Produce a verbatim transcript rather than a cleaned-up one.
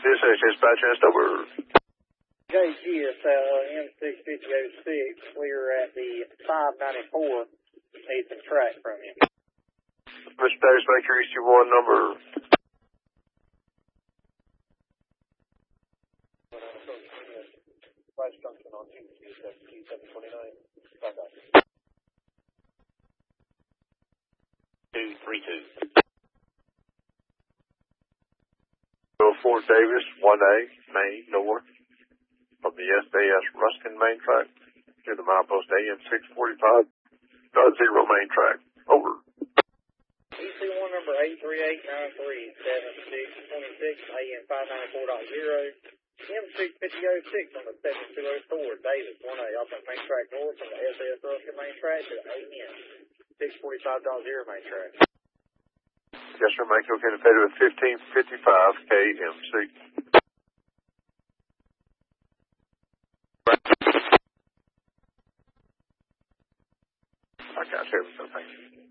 This is dispatch S over. J G S uh, M six fifty oh six, we're at the five ninety-four. Need some track from you. Mister Davis, make sure you see one number. Flash junction on T seven twenty-nine. two three two. Fort Davis, one A, Main, north, from the S A S Ruskin main track to the milepost A M six forty-five, dot zero main track. Over. E C one number eight three eight nine three seven six two six, A M five ninety-four dot zero, M six fifty oh six on the seven two oh four, Davis, one A, off that main track north from the S A S Ruskin main track to the A M six forty-five dot zero main track. Yes, sir, make okay to pay with fifteen fifty-five K M C. I got everything, thank you.